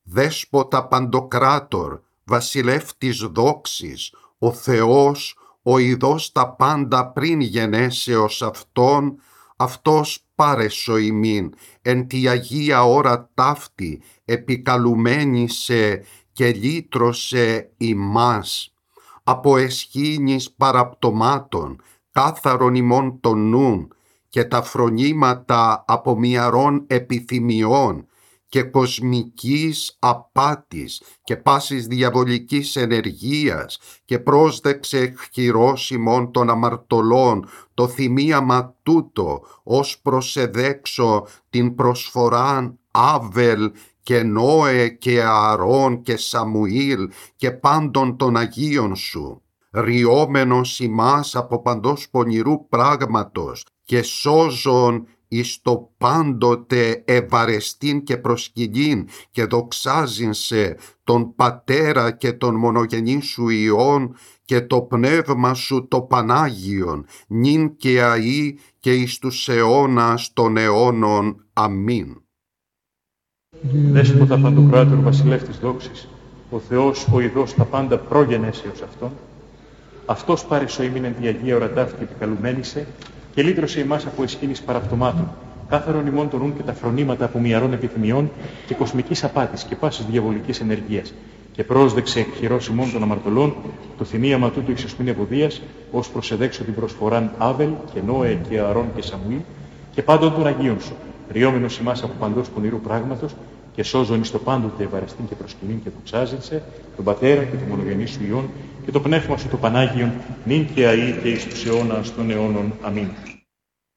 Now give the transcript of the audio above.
δέσποτα παντοκράτορ, βασιλεύτης δόξης, ο Θεός, ο ειδός τα πάντα πριν γενέσεως αυτόν, αυτός πάρεσο ημίν, εν τη Αγία ώρα ταύτη, επικαλουμένησε και λύτρωσε ημάς. Από εσχήνης παραπτωμάτων, κάθαρον ημών των νουν, και τα φρονήματα από μυαρών επιθυμιών και κοσμικής απάτης και πάσης διαβολικής ενεργείας, και πρόσδεξε χειρός ημών των αμαρτωλών το θυμίαμα τούτο, ως προσεδέξω την προσφοράν Άβελ και Νόε και Ααρών και Σαμουήλ και πάντων των Αγίων σου, ριόμενος ημάς από παντός πονηρού πράγματος και σώζον εις το πάντοτε ευαρεστήν και προσκυνήν, και δοξάζειν σε τον Πατέρα και τον μονογενή σου Υιόν και το Πνεύμα σου το Πανάγιον, νυν και αεί και εις τους αιώνας των αιώνων. Αμήν. Δέσποτα παντοκράτορ, βασιλεύτης δόξης, ο Θεός ο ειδός τα πάντα προγενέσεως αυτόν, αυτός πάρεσο ημίν τη Αγία ώρα ταύτη επικαλουμένησε και λύτρωσε ημάς από εσχήνης παραπτωμάτων, κάθαρον ημών των νουν και τα φρονήματα από μυαρών επιθυμιών και κοσμικής απάτης και πάσης διαβολικής ενεργείας, και πρόσδεξε εκχειρός ημών των αμαρτωλών το θυμίαμα τούτου εις οσμήν ευωδίας, ως προσεδέξω την προσφοράν Άβελ και Νόε και Ααρών και Σαμουήλ και πάντων των Αγίων σου, ριόμενος ημάς από παντός πονηρού πράγματος και σώζον εις το πάντοτε ευαρεστήν και προσκυνήν και δοξάζειν τον Πατέρα και τον μονογενή σου Υιόν και το Πνεύμα σου το Πανάγιον, νυν και αεί και εις τους αιώνας των αιώνων. Αμήν.